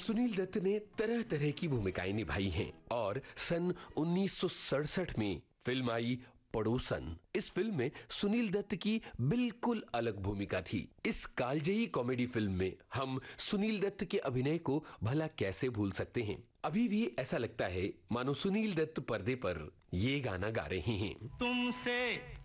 सुनील दत्त ने तरह तरह की भूमिकाएं निभाई हैं और सन 1967 में फिल्म आई पड़ोसन। इस फिल्म में सुनील दत्त की बिल्कुल अलग भूमिका थी। इस कालजयी कॉमेडी फिल्म में हम सुनील दत्त के अभिनय को भला कैसे भूल सकते हैं। अभी भी ऐसा लगता है मानो सुनील दत्त पर्दे पर ये गाना गा रहे हैं। तुमसे